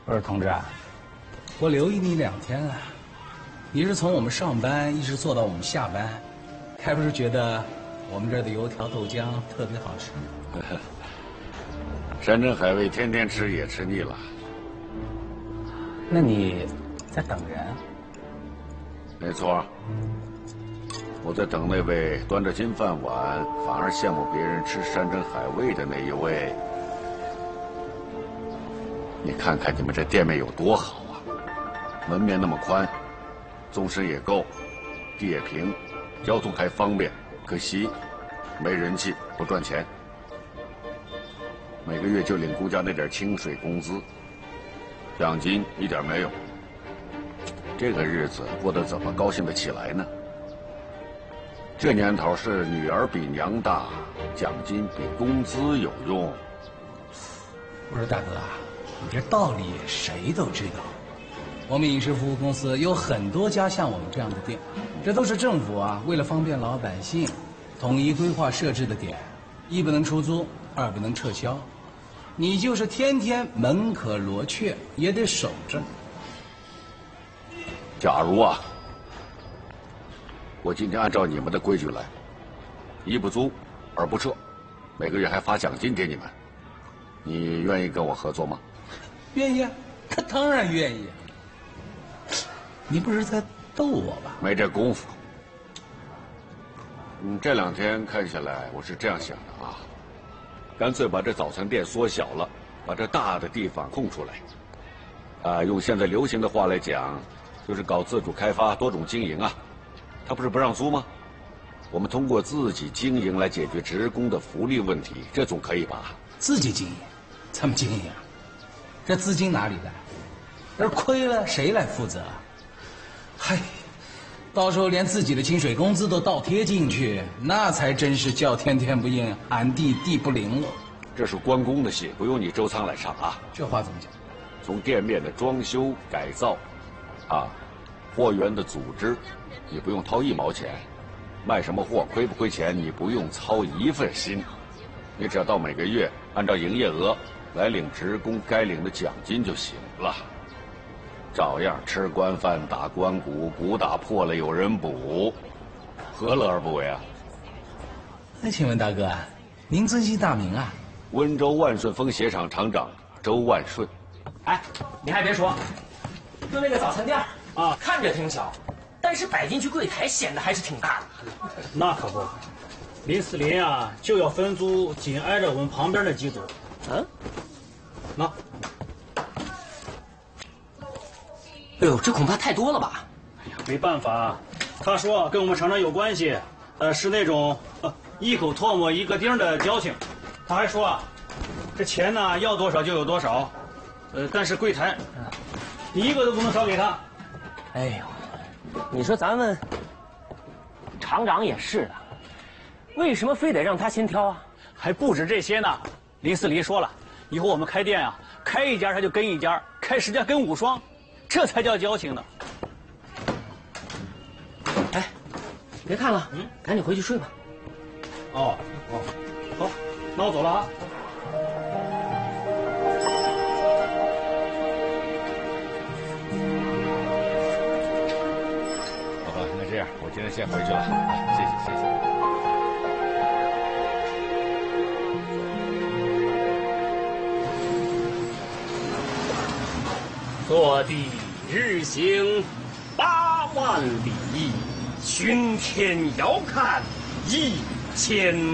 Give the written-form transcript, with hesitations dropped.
不是同志啊，我留意你2天啊，你是从我们上班一直做到我们下班，还不是觉得我们这儿的油条豆浆特别好吃？ 山珍海味天天吃也吃腻了。 那你在等人？ 没错，我在等那位端着金饭碗反而羡慕别人吃山珍海味的那一位。你看看你们这店面有多好啊，门面那么宽，纵深也够，地也平，交通还方便。可惜没人气，不赚钱，每个月就领顾家那点清水工资，奖金一点没有。这个日子过得怎么高兴得起来呢？这年头是女儿比娘大，奖金比工资有用。 我说大哥啊，你这道理谁都知道。我们饮食服务公司有很多家像我们这样的店，这都是政府啊为了方便老百姓，统一规划设置的点，一不能出租，二不能撤销。你就是天天门可罗雀，也得守着。 假如啊，我今天按照你们的规矩来，一不租，二不撤，每个月还发奖金给你们，你愿意跟我合作吗？ 愿意啊，他当然愿意。你不是在逗我吧？ 没这功夫。这2天看下来，我是这样想的啊，干脆把这早餐店缩小了，把这大的地方空出来。用现在流行的话来讲，就是搞自主开发、多种经营啊。他不是不让租吗？我们通过自己经营来解决职工的福利问题，这总可以吧？ 自己经营，怎么经营啊？这资金哪里来？要是亏了，谁来负责？嗨，到时候连自己的薪水工资都倒贴进去，那才真是叫天天不应，俺地地不灵了。 这是关公的戏，不用你周仓来唱啊。 这话怎么讲？ 从店面的装修改造，货源的组织，你不用掏1毛钱，卖什么货亏不亏钱，你不用操1份心，你只要到每个月按照营业额来领职工该领的奖金就行了。照样吃官饭打官鼓，鼓打破了有人补，何乐而不为啊？ 那请问大哥，您尊姓大名啊？ 温州万顺丰鞋厂厂长周万顺。 哎，你还别说，就那个早餐店啊，看着挺小，但是摆进去柜台显得还是挺大的。 那可不，林思林啊就要分租紧挨着我们旁边的几组。那。 哎呦，这恐怕太多了吧？ 哎呀，没办法，他说跟我们厂长有关系，是那种一口唾沫一个钉的交情。他还说啊，这钱呢要多少就有多少，但是柜台，你一个都不能少给他。 哎呦，你说咱们厂长也是的，为什么非得让他先挑啊？ 还不止这些呢，林思黎说了，以后我们开店啊，开1家他就跟1家，开10家跟5双。这才叫交情呢！ 哎，别看了，赶紧回去睡吧。 好，那我走了啊。 好吧，那这样，我今天先回去了，谢谢。 坐地日行8万里，巡天遥看1000